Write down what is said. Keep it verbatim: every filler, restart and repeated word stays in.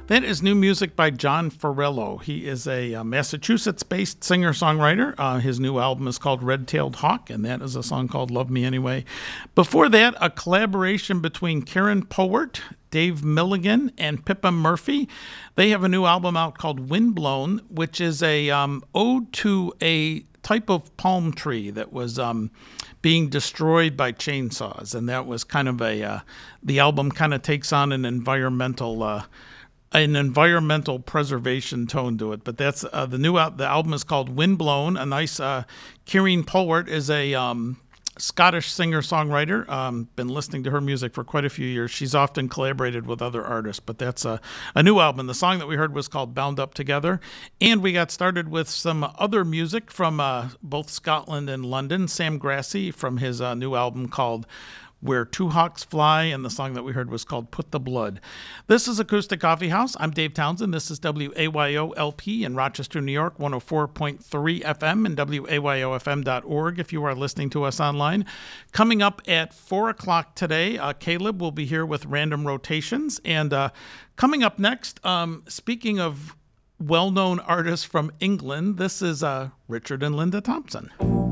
That is new music by John Farello. He is a uh, Massachusetts-based singer-songwriter. Uh, his new album is called Red-Tailed Hawk, and that is a song called Love Me Anyway. Before that, a collaboration between Karen Powart, Dave Milligan, and Pippa Murphy. They have a new album out called Windblown, which is a um, ode to a type of palm tree that was um, being destroyed by chainsaws, and that was kind of a uh, the album kind of takes on an environmental uh, an environmental preservation tone to it. But that's uh, the new out. The album is called Windblown. A nice uh, Karen Powart is a um, Scottish singer-songwriter. Um, been listening to her music for quite a few years. She's often collaborated with other artists, but that's a, a new album. The song that we heard was called Bound Up Together. And we got started with some other music from uh, both Scotland and London. Sam Grassi from his uh, new album called Where Two Hawks Fly, and the song that we heard was called Put the Blood. This is Acoustic Coffee House. I'm Dave Townsend. This is W A Y O L P in Rochester, New York, one oh four point three F M and W A Y O F M dot org if you are listening to us online. Coming up at four o'clock today, uh, Caleb will be here with Random Rotations. And uh, coming up next, um, speaking of well-known artists from England, this is uh, Richard and Linda Thompson.